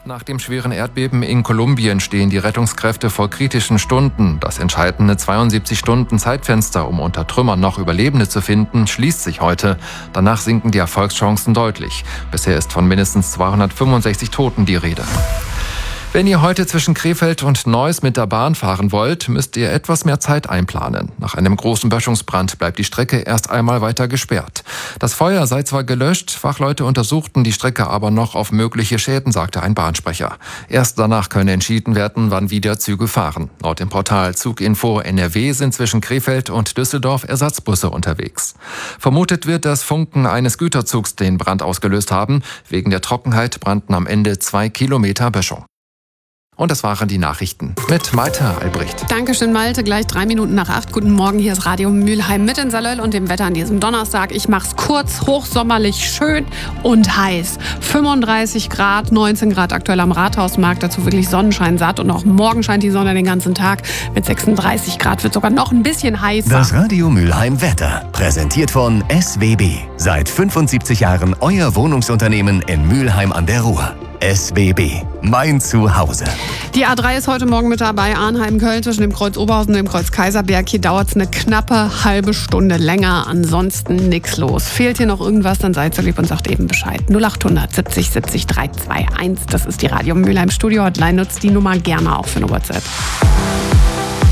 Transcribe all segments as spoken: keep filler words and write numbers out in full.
Nach dem schweren Erdbeben in Kolumbien stehen die Rettungskräfte vor kritischen Stunden. Das entscheidende zweiundsiebzig Stunden Zeitfenster, um unter Trümmern noch Überlebende zu finden, schließt sich heute. Danach sinken die Erfolgschancen deutlich. Bisher ist von mindestens zweihundertfünfundsechzig Toten die Rede. Wenn ihr heute zwischen Krefeld und Neuss mit der Bahn fahren wollt, müsst ihr etwas mehr Zeit einplanen. Nach einem großen Böschungsbrand bleibt die Strecke erst einmal weiter gesperrt. Das Feuer sei zwar gelöscht, Fachleute untersuchten die Strecke aber noch auf mögliche Schäden, sagte ein Bahnsprecher. Erst danach könne entschieden werden, wann wieder Züge fahren. Laut dem Portal Zuginfo N R W sind zwischen Krefeld und Düsseldorf Ersatzbusse unterwegs. Vermutet wird, dass Funken eines Güterzugs den Brand ausgelöst haben. Wegen der Trockenheit brannten am Ende zwei Kilometer Böschung. Und das waren die Nachrichten mit Malte Albrecht. Dankeschön, Malte. Gleich drei Minuten nach acht. Guten Morgen, hier ist Radio Mülheim mit in Salöll und dem Wetter an diesem Donnerstag. Ich mach's kurz, hochsommerlich, schön und heiß. fünfunddreißig Grad, neunzehn Grad aktuell am Rathausmarkt. Dazu wirklich Sonnenschein satt. Und auch morgen scheint die Sonne den ganzen Tag. Mit sechsunddreißig Grad wird sogar noch ein bisschen heißer. Das Radio Mülheim Wetter. Präsentiert von S W B. Seit fünfundsiebzig Jahren euer Wohnungsunternehmen in Mülheim an der Ruhr. S W B. Mein Zuhause. Die A drei ist heute Morgen mit dabei. Arnheim-Köln zwischen dem Kreuz Oberhausen und dem Kreuz Kaiserberg. Hier dauert es eine knappe halbe Stunde länger. Ansonsten nichts los. Fehlt hier noch irgendwas, dann seid so lieb und sagt eben Bescheid. null achthundert siebzig siebzig dreihunderteinundzwanzig. Das ist die Radio Mülheim Studio Hotline. Nutzt die Nummer gerne auch für eine WhatsApp.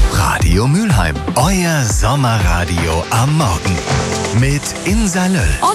Radio Mülheim. Euer Sommerradio am Morgen. Mit Insa Löll.